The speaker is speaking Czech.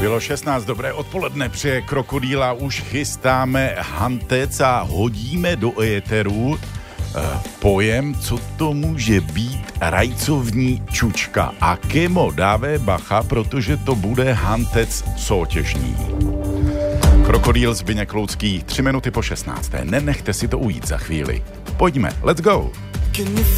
Bylo 16, dobré odpoledne, přeje Krokodýla, už chystáme hantec a hodíme do éteru pojem, co to může být rajcovní čučka. A Kemo, dávaj bacha, protože to bude hantec soutěžní. Krokodýl Zbyněk Loucký, 3 minuty po 16. Nenechte si to ujít za chvíli. Pojďme, let's go!